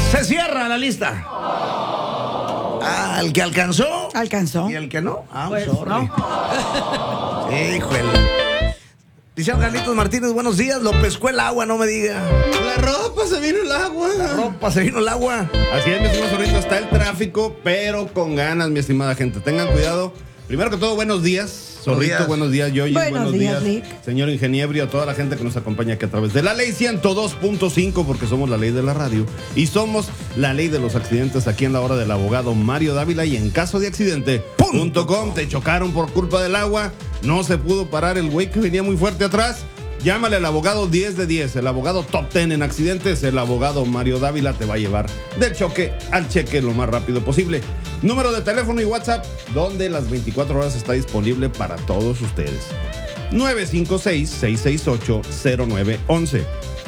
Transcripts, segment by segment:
Se cierra la lista. El que alcanzó. Alcanzó. Y el que no. Pues, sorry. no. Híjole. Dice Carlitos Martínez, buenos días. Lo pescó el agua, no me diga. La ropa se vino el agua. La ropa, se vino el agua. Así es, mi estimado Zorrito, está el tráfico, pero con ganas, mi estimada gente. Tengan cuidado. Primero que todo, buenos días. Zorrito, buenos días, Yoyi, buenos días, Lick. señor ingeniero, a toda la gente que nos acompaña aquí a través de la ley 102.5, porque somos la ley de la radio y somos la ley de los accidentes aquí en la hora del abogado Mario Dávila y en caso de accidente.com. Te chocaron por culpa del agua, no se pudo parar el güey que venía muy fuerte atrás. Llámale al abogado 10 de 10, el abogado top 10 en accidentes, el abogado Mario Dávila te va a llevar del choque al cheque lo más rápido posible. Número de teléfono y WhatsApp, donde las 24 horas está disponible para todos ustedes. 956-668-0911.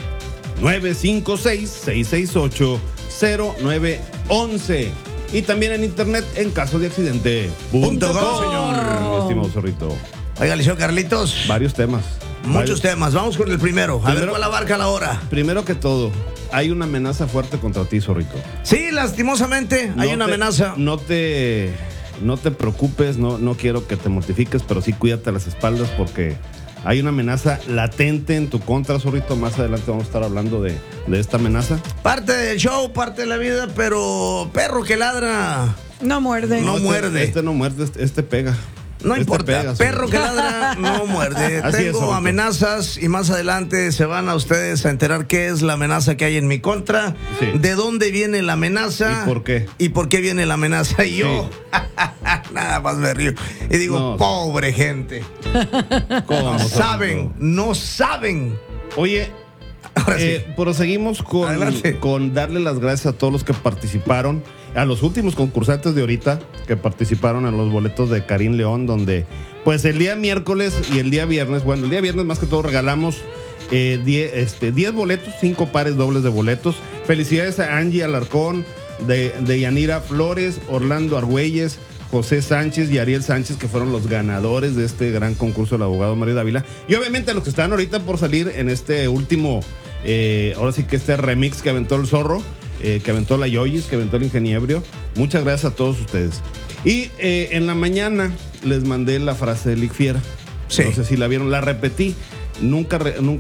956-668-0911. Y también en internet en caso de accidente.com, señor. Mi estimado Zorrito. Oiga, Liceo Carlitos. Varios temas. Muchos temas. Vamos con el primero. A ver cuál abarca la hora. Primero que todo, hay una amenaza fuerte contra ti, Zorrito. Sí, lastimosamente hay una amenaza. No te preocupes, no quiero que te mortifiques, pero sí cuídate las espaldas porque hay una amenaza latente en tu contra, Zorrito. Más adelante vamos a estar hablando de esta amenaza. Parte del show, parte de la vida, pero perro que ladra no muerde. No muerde. Este no muerde, este pega. No este importa, pega, perro que ladra no muerde. Así Tengo es, amenazas y más adelante se van a ustedes a enterar qué es la amenaza que hay en mi contra, sí. De dónde viene la amenaza y por qué. Y por qué viene la amenaza. Y yo nada más me río y digo, no, pobre gente. ¿Cómo, no saben. Oye, ahora sí. Proseguimos con darle las gracias a todos los que participaron, a los últimos concursantes de ahorita que participaron en los boletos de Karim León, donde pues el día miércoles y el día viernes, bueno, el día viernes más que todo regalamos 10 boletos, 5 pares dobles de boletos. Felicidades a Angie Alarcón, de Yanira Flores, Orlando Argüelles, José Sánchez y Ariel Sánchez, que fueron los ganadores de este gran concurso del abogado Mario Dávila. Y obviamente a los que están ahorita por salir en este último, ahora sí que este remix que aventó el Zorro, que aventó la Yoyis, que aventó el Ingeniebrio. Muchas gracias a todos ustedes. Y en la mañana les mandé la frase de Lick Fiera. Sí. No sé si la vieron, la repetí. Nunca